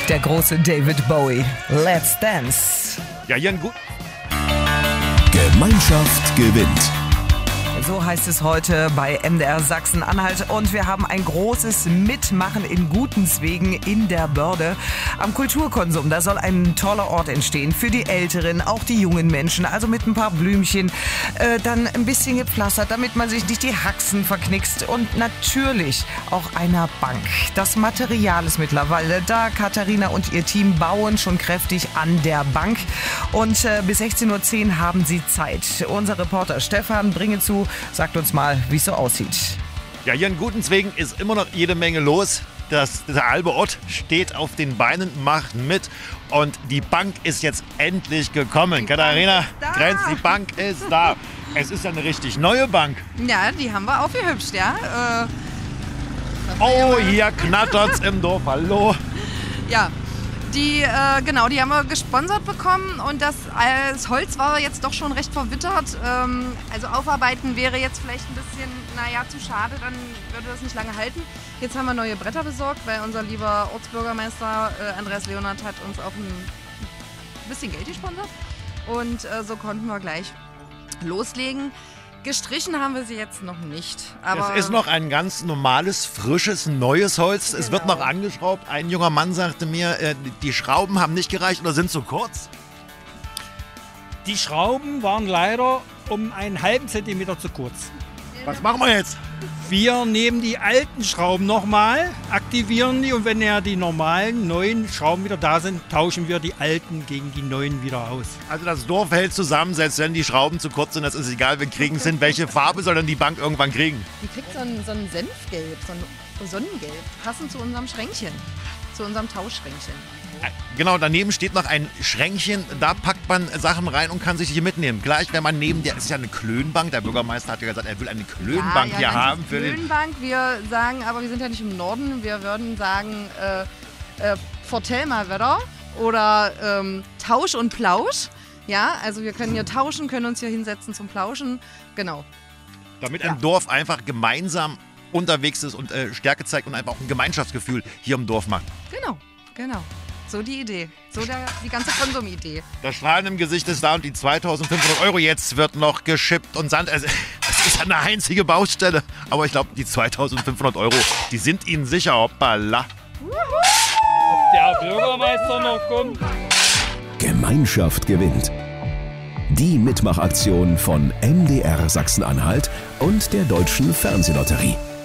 der große David Bowie. Let's Dance. Ja, Jan, gut. Gemeinschaft gewinnt. So heißt es heute bei MDR Sachsen-Anhalt und wir haben ein großes Mitmachen in Gutenswegen in der Börde. Am Kulturkonsum, da soll ein toller Ort entstehen für die Älteren, auch die jungen Menschen, also mit ein paar Blümchen, dann ein bisschen gepflastert, damit man sich nicht die Haxen verknickst und natürlich auch einer Bank. Das Material ist mittlerweile da. Katharina und ihr Team bauen schon kräftig an der Bank und bis 16:10 Uhr haben sie Zeit. Unser Reporter Stefan Bringezu sagt uns mal, wie es so aussieht. Ja, hier in Gutenswegen ist immer noch jede Menge los. Der halbe Ort steht auf den Beinen, macht mit. Und die Bank ist jetzt endlich gekommen. Katharina Grenz, die Bank ist da. Es ist eine richtig neue Bank. Ja, die haben wir aufgehübscht, ja. Oh, hier knattert's im Dorf. Hallo. Ja, die haben wir gesponsert bekommen und das Holz war jetzt doch schon recht verwittert. Also aufarbeiten wäre jetzt vielleicht ein bisschen, zu schade, dann würde das nicht lange halten. Jetzt haben wir neue Bretter besorgt, weil unser lieber Ortsbürgermeister Andreas Leonhardt hat uns auch ein bisschen Geld gesponsert. Und so konnten wir gleich loslegen. Gestrichen haben wir sie jetzt noch nicht. Aber es ist noch ein ganz normales, frisches, neues Holz. Es wird noch angeschraubt. Ein junger Mann sagte mir, die Schrauben haben nicht gereicht oder sind zu kurz. Die Schrauben waren leider um einen halben Zentimeter zu kurz. Was machen wir jetzt? Wir nehmen die alten Schrauben nochmal, aktivieren die und wenn ja die normalen, neuen Schrauben wieder da sind, tauschen wir die alten gegen die neuen wieder aus. Also das Dorf hält zusammen, selbst wenn die Schrauben zu kurz sind, das ist egal, wir kriegen es hin. Welche Farbe soll denn die Bank irgendwann kriegen? die kriegt so ein Senfgelb, so ein Sonnengelb, passend zu unserem Schränkchen, zu unserem Tauschschränkchen. Genau, daneben steht noch ein Schränkchen, da packt man Sachen rein und kann sich hier mitnehmen. Gleich, wenn man neben der, es ist ja eine Klönbank, der Bürgermeister hat ja gesagt, er will eine Klönbank hier haben. Für Klönbank, wir sagen, aber wir sind ja nicht im Norden, wir würden sagen, Vertell mal wieder oder Tausch und Plausch. Ja, also wir können hier tauschen, können uns hier hinsetzen zum Plauschen, genau. Damit ein Dorf einfach gemeinsam unterwegs ist und Stärke zeigt und einfach auch ein Gemeinschaftsgefühl hier im Dorf macht. Genau. So die Idee, die ganze Konsumidee. Das Strahlen im Gesicht ist da und die 2.500 Euro jetzt wird noch geschippt und Sand. Also, das ist eine einzige Baustelle. Aber ich glaube, die 2.500 Euro, die sind Ihnen sicher. Hoppala. Ob der Bürgermeister noch kommt? Gemeinschaft gewinnt. Die Mitmachaktion von MDR Sachsen-Anhalt und der Deutschen Fernsehlotterie.